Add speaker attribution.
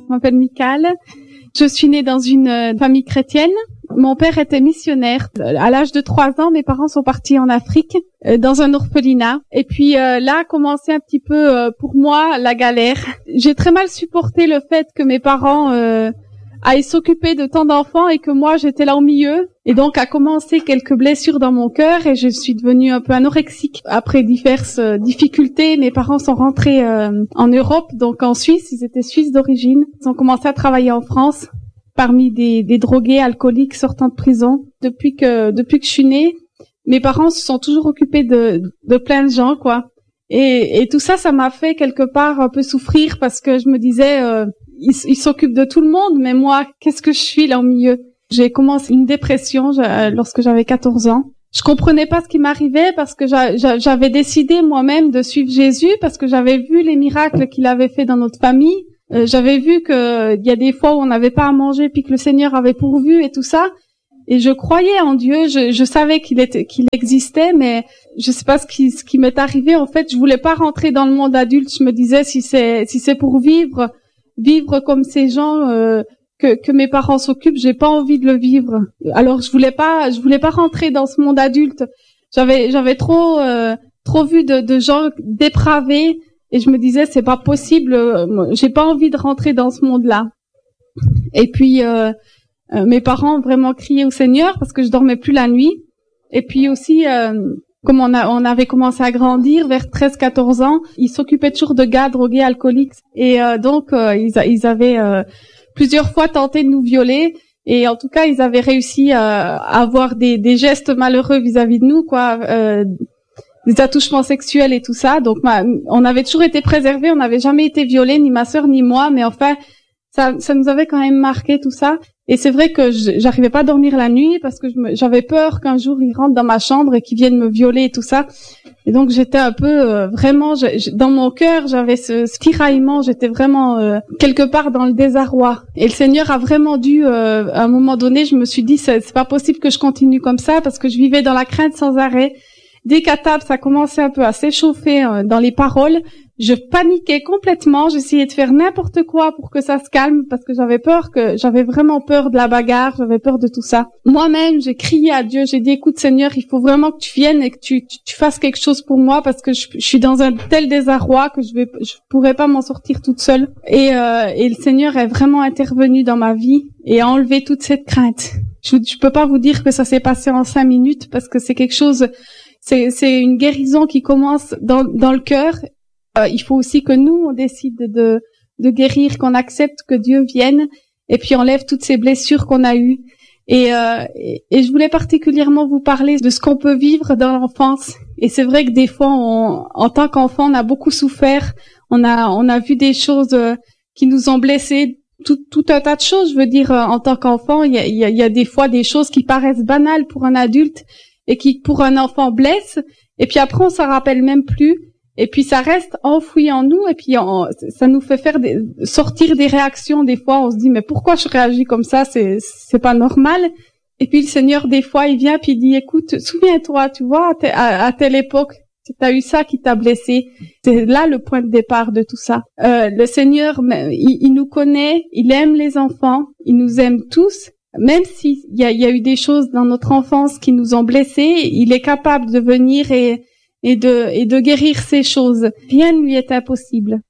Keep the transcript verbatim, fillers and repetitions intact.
Speaker 1: m'appelle Michael. Je suis née dans une famille chrétienne. Mon père était missionnaire. À l'âge de trois ans, mes parents sont partis en Afrique, dans un orphelinat. Et puis euh, là a commencé un petit peu, euh, pour moi, la galère. J'ai très mal supporté le fait que mes parents euh, aillent s'occuper de tant d'enfants et que moi, j'étais là au milieu. Et donc, a commencé quelques blessures dans mon cœur et je suis devenue un peu anorexique. Après diverses euh, difficultés, mes parents sont rentrés euh, en Europe, donc en Suisse. Ils étaient suisses d'origine. Ils ont commencé à travailler en France parmi des, des drogués alcooliques sortant de prison. Depuis que depuis que je suis née, mes parents se sont toujours occupés de, de plein de gens, quoi. Et, et tout ça, ça m'a fait quelque part un peu souffrir parce que je me disais, euh, ils ils s'occupent de tout le monde, mais moi, qu'est-ce que je suis là au milieu? J'ai commencé une dépression je, lorsque j'avais quatorze ans. Je comprenais pas ce qui m'arrivait parce que j'a, j'a, j'avais décidé moi-même de suivre Jésus parce que j'avais vu les miracles qu'il avait fait dans notre famille. Euh, j'avais vu que il y a des fois où on n'avait pas à manger puis que le Seigneur avait pourvu et tout ça. Et je croyais en Dieu, je, je savais qu'il était, qu'il existait, mais je sais pas ce qui, ce qui m'est arrivé. En fait, je voulais pas rentrer dans le monde adulte. Je me disais si c'est, si c'est pour vivre, vivre comme ces gens euh, que, que mes parents s'occupent, j'ai pas envie de le vivre. Alors je voulais pas, je voulais pas rentrer dans ce monde adulte. J'avais, j'avais trop, euh, trop vu de, de gens dépravés. Et je me disais, c'est pas possible, euh, j'ai pas envie de rentrer dans ce monde-là. Et puis, euh, euh, mes parents ont vraiment crié au Seigneur parce que je dormais plus la nuit. Et puis aussi, euh, comme on, a, on avait commencé à grandir vers treize quatorze ans, ils s'occupaient toujours de gars drogués, alcooliques. Et euh, donc, euh, ils, ils avaient euh, plusieurs fois tenté de nous violer. Et en tout cas, ils avaient réussi à, à avoir des, des gestes malheureux vis-à-vis de nous, quoi. Euh, des attouchements sexuels et tout ça. Donc, ma, on avait toujours été préservés, on n'avait jamais été violés, ni ma sœur ni moi, mais enfin, ça, ça nous avait quand même marqué tout ça. Et c'est vrai que je, j'arrivais pas à dormir la nuit parce que je me, j'avais peur qu'un jour ils rentrent dans ma chambre et qu'ils viennent me violer et tout ça. Et donc, j'étais un peu euh, vraiment, je, je, dans mon cœur, j'avais ce, ce tiraillement, j'étais vraiment euh, quelque part dans le désarroi. Et le Seigneur a vraiment dû, euh, à un moment donné, je me suis dit, c'est, c'est pas possible que je continue comme ça parce que je vivais dans la crainte sans arrêt. Dès qu'à table, ça commençait un peu à s'échauffer euh, dans les paroles, je paniquais complètement, j'essayais de faire n'importe quoi pour que ça se calme parce que j'avais peur que, j'avais vraiment peur de la bagarre, j'avais peur de tout ça. Moi-même, j'ai crié à Dieu, j'ai dit, écoute Seigneur, il faut vraiment que tu viennes et que tu, tu, tu fasses quelque chose pour moi parce que je, je suis dans un tel désarroi que je vais, je pourrais pas m'en sortir toute seule. Et, euh, et le Seigneur est vraiment intervenu dans ma vie et a enlevé toute cette crainte. Je, je peux pas vous dire que ça s'est passé en cinq minutes parce que c'est quelque chose. C'est, c'est une guérison qui commence dans, dans le cœur. Euh, il faut aussi que nous, on décide de, de guérir, qu'on accepte que Dieu vienne et puis enlève toutes ces blessures qu'on a eues. Et, euh, et, et je voulais particulièrement vous parler de ce qu'on peut vivre dans l'enfance. Et c'est vrai que des fois, on, en tant qu'enfant, on a beaucoup souffert. On a, on a vu des choses euh, qui nous ont blessés. Tout, tout un tas de choses, je veux dire, euh, en tant qu'enfant, il y a, il y a, il y a des fois des choses qui paraissent banales pour un adulte et qui, pour un enfant, blessent. Et puis après, on s'en rappelle même plus. Et puis ça reste enfoui en nous. Et puis on, ça nous fait faire des, sortir des réactions. Des fois, on se dit mais pourquoi je réagis comme ça? C'est, c'est pas normal. Et puis le Seigneur, des fois, il vient puis il dit écoute, souviens-toi, tu vois, à, à, à telle époque, t'as eu ça qui t'a blessé. C'est là le point de départ de tout ça. Euh, le Seigneur, il, il nous connaît, il aime les enfants, il nous aime tous. Même s'il y a, y a eu des choses dans notre enfance qui nous ont blessés, il est capable de venir et, et de, et de guérir ces choses. Rien ne lui est impossible.